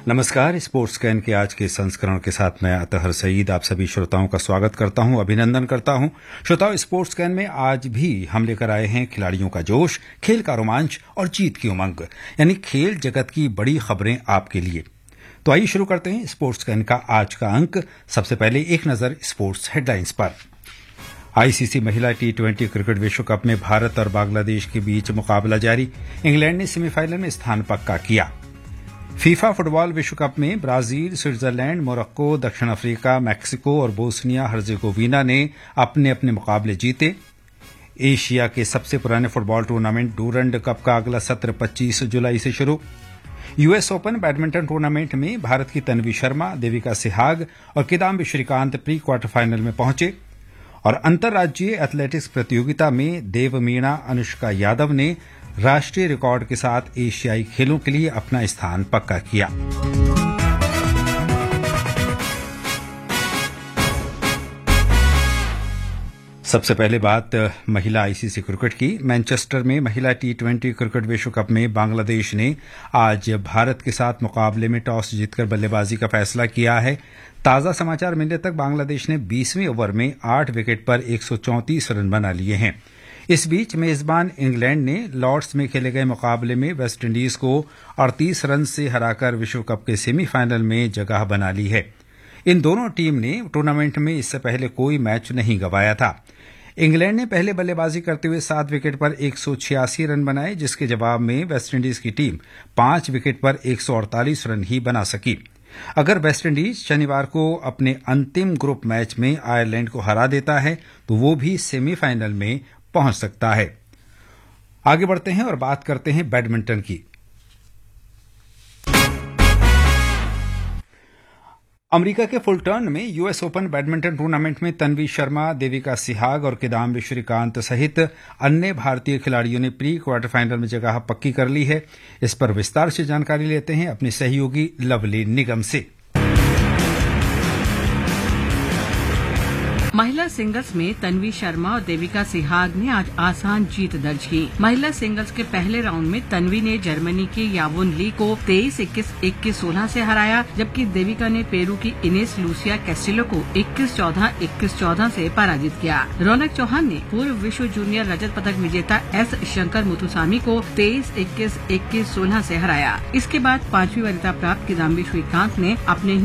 नमस्कार। Sports scan के आज के संस्करण के साथ मैं अतहर सईद आप सभी श्रोताओं का स्वागत करता हूं, अभिनंदन करता हूं। श्रोताओं, स्पोर्ट्स स्कैन में आज भी हम लेकर आए हैं खिलाड़ियों का जोश, खेल का रोमांच और जीत की उमंग, यानी खेल जगत की बड़ी खबरें आपके लिए। तो आइए शुरू करते हैं स्पोर्ट्स स्कैन का आज का अंक। सबसे पहले एक नजर स्पोर्ट्स हेडलाइंस पर। आईसीसी महिला T20 क्रिकेट विश्व कप में भारत और बांग्लादेश के बीच मुकाबला जारी। इंग्लैंड ने सेमीफाइनल में स्थान पक्का किया। फीफा फुटबॉल विश्व कप में ब्राजील, स्विट्जरलैंड, मोरक्को, दक्षिण अफ्रीका, मैक्सिको और बोस्निया हर्जेगोविना ने अपने अपने मुकाबले जीते। एशिया के सबसे पुराने फुटबॉल टूर्नामेंट डूरंड कप का अगला सत्र 25 जुलाई से शुरू। यूएस ओपन बैडमिंटन टूर्नामेंट में भारत की तन्वी शर्मा, देविका सिहाग और Kidambi Shrikant pre quarter final में पहुंचे। और अंतर्राज्यीय एथलेटिक्स प्रतियोगिता में देवमीणा अनुष्का यादव ने राष्ट्रीय रिकॉर्ड के साथ एशियाई खेलों के लिए अपना स्थान पक्का किया। सबसे पहले बात महिला आईसीसी क्रिकेट की। मैनचेस्टर में महिला T20 क्रिकेट विश्व कप में बांग्लादेश ने आज भारत के साथ मुकाबले में टॉस जीतकर बल्लेबाजी का फैसला किया है। ताजा समाचार मिलने तक बांग्लादेश ने 20वें ओवर में 8 विकेट पर 134 रन बना लिए हैं। इस बीच मेजबान इंग्लैंड ने लॉर्ड्स में खेले गए मुकाबले में वेस्टइंडीज को 38 रन से हराकर विश्व कप के सेमीफाइनल में जगह बना ली है। इन दोनों टीम ने टूर्नामेंट में इससे पहले कोई मैच नहीं गंवाया था। इंग्लैंड ने पहले बल्लेबाजी करते हुए 7 विकेट पर 186 रन बनाए, जिसके जवाब में वेस्टइंडीज की टीम 5 विकेट पर 148 रन ही बना सकी। अगर वेस्टइंडीज शनिवार को अपने अंतिम ग्रुप मैच में आयरलैंड को हरा देता है तो वो भी सेमीफाइनल में पहुंच सकता है। आगे बढ़ते हैं और बात करते हैं बैडमिंटन की। अमेरिका के फुलटर्न में यूएस ओपन बैडमिंटन टूर्नामेंट में तन्वी शर्मा, देविका सिहाग और किदाम्बी श्रीकांत सहित अन्य भारतीय खिलाड़ियों ने प्री क्वार्टर फाइनल में जगह पक्की कर ली है। इस पर विस्तार से जानकारी लेते हैं अपने सहयोगी लवली निगम से। महिला सिंगल्स में तन्वी शर्मा और देविका सिहाग ने आज आसान जीत दर्ज की। महिला सिंगल्स के पहले राउंड में तन्वी ने जर्मनी की यावोन ली को 23-21, 21-16 से हराया, जबकि देविका ने पेरू की इनेस लूसिया कैस्टिलो को 21-14, 21-14 से पराजित किया। रौनक चौहान ने पूर्व विश्व जूनियर रजत पदक विजेता एस शंकर मुथुसामी को 23-21, 21-16 से हराया। इसके बाद 5वीं वरीयता प्राप्त किदाम्बी श्रीकांत ने अपने